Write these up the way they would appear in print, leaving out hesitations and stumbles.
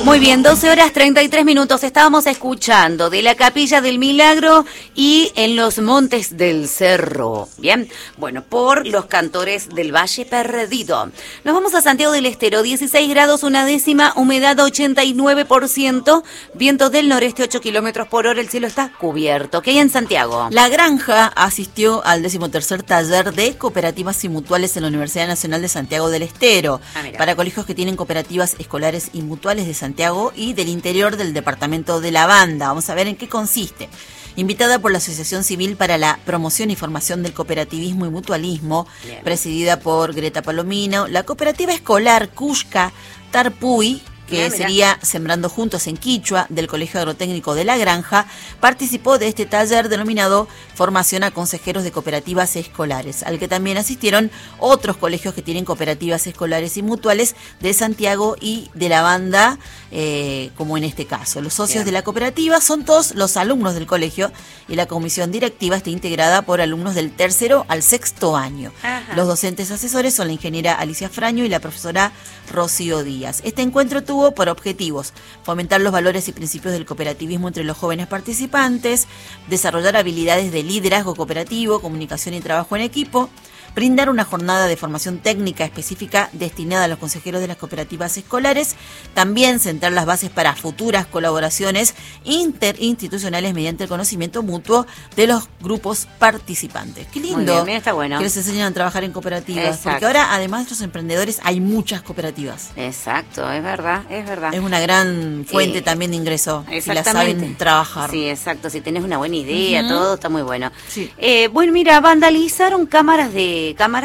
Muy bien, 12 horas 33 minutos. Estábamos escuchando de la Capilla del Milagro y en los Montes del Cerro. Bien, bueno, por los cantores del Valle Perdido. Nos vamos a Santiago del Estero, 16 grados, una décima, humedad 89%, vientos del noreste 8 kilómetros por hora, el cielo está cubierto. ¿Qué hay en Santiago? La Granja asistió al 13º taller de cooperativas y mutuales en la Universidad Nacional de Santiago del Estero, para colegios que tienen cooperativas escolares y mutuales de Santiago y del interior del departamento de La Banda. Vamos a ver en qué consiste. Invitada por la Asociación Civil para la Promoción y Formación del Cooperativismo y Mutualismo, presidida por Greta Palomino, la cooperativa escolar Cusca Tarpuy, que sería Sembrando Juntos en Quichua, del Colegio Agrotécnico de La Granja, participó de este taller denominado Formación a Consejeros de Cooperativas Escolares, al que también asistieron otros colegios que tienen cooperativas escolares y mutuales de Santiago y de La Banda, como en este caso. Los socios de la cooperativa son todos los alumnos del colegio y la comisión directiva está integrada por alumnos del 3º al 6º año. Los docentes asesores son la ingeniera Alicia Fraño y la profesora Rocío Díaz. Este encuentro tuvo por objetivos fomentar los valores y principios del cooperativismo entre los jóvenes participantes, desarrollar habilidades de liderazgo cooperativo, comunicación y trabajo en equipo, brindar una jornada de formación técnica específica destinada a los consejeros de las cooperativas escolares, también sentar las bases para futuras colaboraciones interinstitucionales mediante el conocimiento mutuo de los grupos participantes. Qué lindo. Bien, está bueno. Que les enseñan a trabajar en cooperativas. Porque ahora, además de los emprendedores, hay muchas cooperativas. Exacto, es verdad, es verdad. Es una gran fuente también de ingreso, si la saben trabajar. Sí, exacto, si tenés una buena idea, todo está muy bueno. Sí. Bueno, mira, vandalizaron cámaras de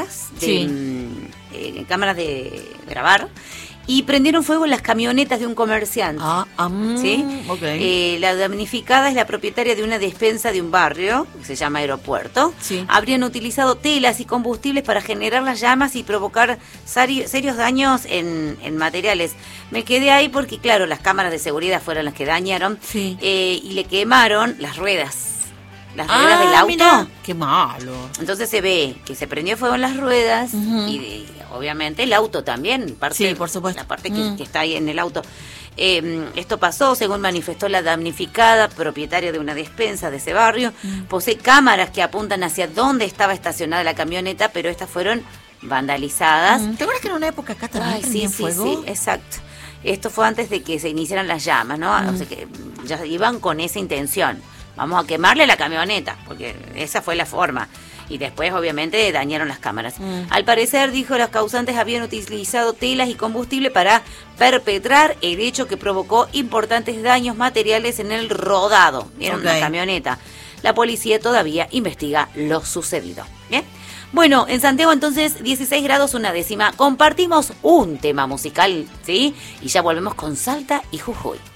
grabar y prendieron fuego en las camionetas de un comerciante. ¿Sí? Okay. La damnificada es la propietaria de una despensa de un barrio que se llama Aeropuerto. Sí. Habrían utilizado telas y combustibles para generar las llamas y provocar serios daños en materiales. Me quedé ahí porque, claro, las cámaras de seguridad fueron las que dañaron. Sí. Y le quemaron las ruedas. Las ruedas del auto. Mirá, qué malo. Entonces se ve que se prendió fuego en las ruedas y obviamente el auto también. Sí, por supuesto. La parte que está ahí en el auto. Esto pasó, según manifestó la damnificada, propietaria de una despensa de ese barrio. Posee cámaras que apuntan hacia dónde estaba estacionada la camioneta, pero estas fueron vandalizadas. ¿Te acuerdas que en una época acá también prendían fuego? Sí, exacto. Esto fue antes de que se iniciaran las llamas, ¿no? O sea que ya iban con esa intención. Vamos a quemarle la camioneta, porque esa fue la forma. Y después, obviamente, dañaron las cámaras. Al parecer, dijo, los causantes habían utilizado telas y combustible para perpetrar el hecho que provocó importantes daños materiales en el rodado. ¿Vieron? La camioneta. La policía todavía investiga lo sucedido. ¿Bien? Bueno, en Santiago entonces 16 grados una décima. Compartimos un tema musical, ¿sí? Y ya volvemos con Salta y Jujuy.